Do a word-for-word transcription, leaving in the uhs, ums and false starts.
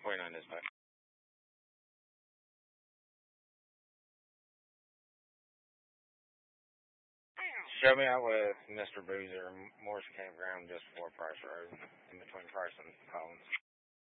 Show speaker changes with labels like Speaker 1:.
Speaker 1: forty-nine dispatch. Show me out with Mister Boozer, Morris Campground, just before Price Road, in between Price and Collins.